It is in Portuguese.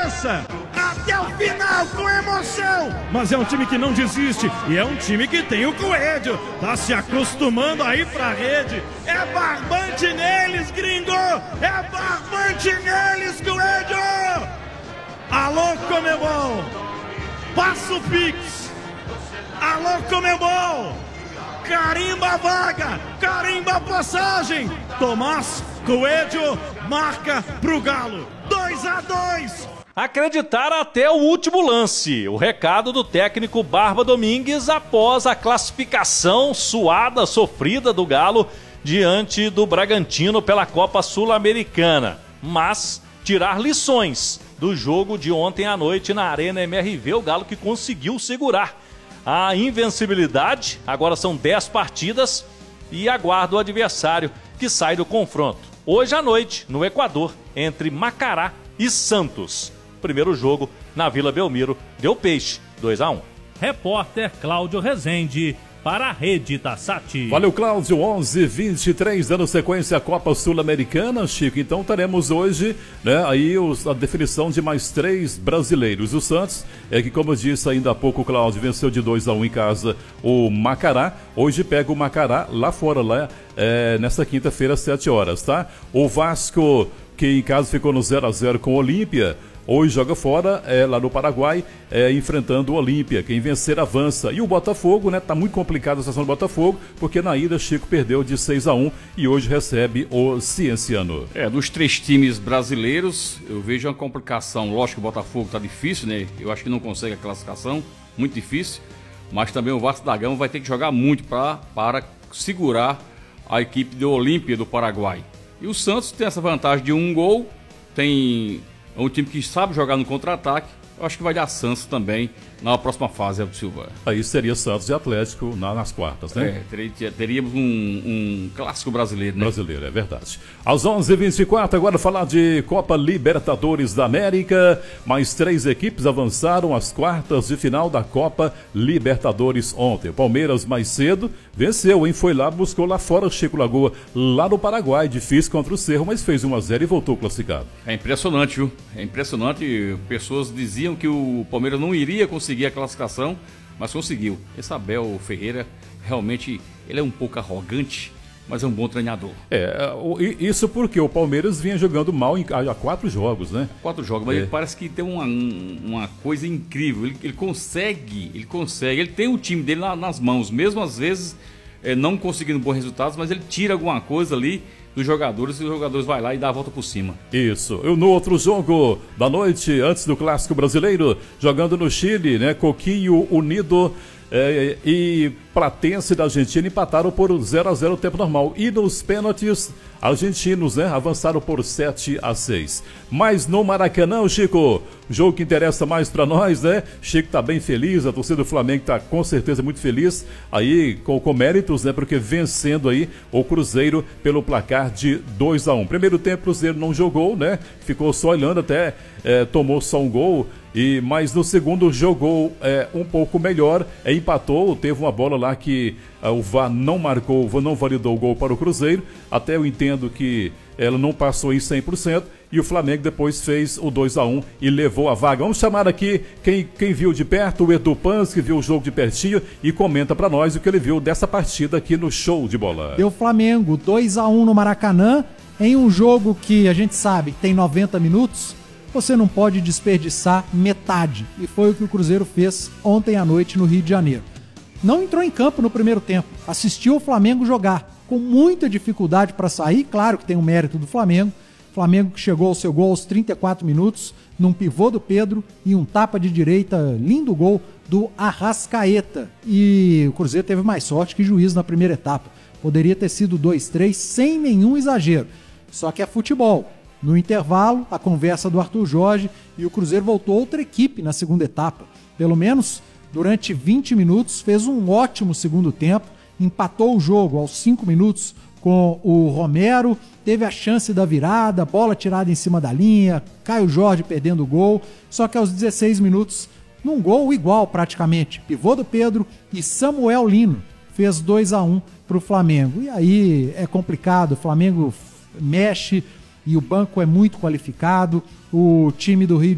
liderança até o final com emoção. Mas é um time que não desiste e é um time que tem o Coelho. Tá se acostumando a ir pra rede. É barbante neles, gringo. É barbante neles, Coelho. Alô, Comebol. Passa o Pix. Alô, Comebol. Carimba a vaga, carimba a passagem. Tomás Coelho marca pro Galo. 2-2. Acreditar até o último lance. O recado do técnico Barba Domingues após a classificação suada, sofrida do Galo diante do Bragantino pela Copa Sul-Americana. Mas tirar lições do jogo de ontem à noite na Arena MRV. O Galo que conseguiu segurar a invencibilidade. Agora são 10 partidas e aguarda o adversário que sai do confronto. Hoje à noite, no Equador, entre Macará e Santos. Primeiro jogo na Vila Belmiro, deu peixe, 2-1. Repórter Cláudio Rezende para a Rede Tassati. Valeu, Cláudio. 11:23, dando sequência à Copa Sul-Americana, Chico. Então teremos hoje, né, aí a definição de mais 3 brasileiros. O Santos, que como eu disse ainda há pouco, o Cláudio venceu de 2-1 em casa o Macará. Hoje pega o Macará lá fora, nesta quinta-feira, às 7 horas, tá? O Vasco, que em casa ficou no 0-0 com o Olímpia, hoje joga fora, lá no Paraguai, enfrentando o Olímpia. Quem vencer avança. E o Botafogo, né? Tá muito complicada a situação do Botafogo, porque na ida Chico perdeu de 6-1 e hoje recebe o Cienciano. Dos 3 times brasileiros, eu vejo uma complicação. Lógico que o Botafogo tá difícil, né? Eu acho que não consegue a classificação, muito difícil. Mas também o Vasco da Gama vai ter que jogar muito para segurar a equipe do Olímpia do Paraguai. E o Santos tem essa vantagem de 1 gol, é um time que sabe jogar no contra-ataque. Eu acho que vai dar Santos também na próxima fase, Elton Silva. Aí seria Santos e Atlético nas quartas, né? Teríamos um clássico brasileiro, né? Brasileiro, é verdade. Aos 11:24, agora falar de Copa Libertadores da América. Mais 3 equipes avançaram às quartas de final da Copa Libertadores ontem. O Palmeiras mais cedo venceu, hein? Foi lá, buscou lá fora o Chico Lagoa, lá no Paraguai. Difícil contra o Cerro, mas fez 1-0 e voltou classificado. É impressionante, viu? É impressionante. Pessoas diziam que o Palmeiras não iria conseguir a classificação, mas conseguiu. Esse Abel Ferreira, realmente, ele é um pouco arrogante, mas é um bom treinador. Isso porque o Palmeiras vinha jogando mal há 4 jogos, né? 4 jogos, mas ele parece que tem uma coisa incrível. Ele consegue, ele tem o time dele nas mãos, mesmo às vezes não conseguindo bons resultados, mas ele tira alguma coisa ali dos jogadores, e os jogadores vai lá e dá a volta por cima. Isso. No outro jogo da noite, antes do Clássico Brasileiro, jogando no Chile, né? Coquinho Unido e Platense da Argentina empataram por 0-0 no tempo normal. E nos pênaltis, argentinos, né, avançaram por 7-6. Mas no Maracanã, Chico, jogo que interessa mais pra nós, né? Chico tá bem feliz, a torcida do Flamengo tá com certeza muito feliz, aí com méritos, né? Porque vencendo aí o Cruzeiro pelo placar de 2-1. Primeiro tempo, o Cruzeiro não jogou, né? Ficou só olhando, até tomou só um gol. Mas no segundo jogou um pouco melhor, empatou, teve uma bola lá que o VAR não marcou, não validou o gol para o Cruzeiro. Até eu entendo que ela não passou em 100%, e o Flamengo depois fez o 2-1 e levou a vaga. Vamos chamar aqui quem viu de perto, o Edu Pans, que viu o jogo de pertinho, e comenta para nós o que ele viu dessa partida aqui no Show de Bola. Deu Flamengo 2-1 no Maracanã, em um jogo que a gente sabe que tem 90 minutos, você não pode desperdiçar metade. E foi o que o Cruzeiro fez ontem à noite no Rio de Janeiro. Não entrou em campo no primeiro tempo, assistiu o Flamengo jogar, com muita dificuldade para sair. Claro que tem o mérito do Flamengo. Flamengo que chegou ao seu gol aos 34 minutos, num pivô do Pedro e um tapa de direita, lindo gol do Arrascaeta. E o Cruzeiro teve mais sorte que juiz na primeira etapa. Poderia ter sido 2-3 sem nenhum exagero. Só que é futebol. No intervalo, a conversa do Arthur Jorge, e o Cruzeiro voltou outra equipe na segunda etapa. Pelo menos durante 20 minutos, fez um ótimo segundo tempo, empatou o jogo aos 5 minutos com o Romero, teve a chance da virada, bola tirada em cima da linha, Caio Jorge perdendo o gol, só que aos 16 minutos, num gol igual praticamente, pivô do Pedro e Samuel Lino fez 2-1 para o Flamengo. E aí é complicado, o Flamengo mexe, e o banco é muito qualificado, o time do Rio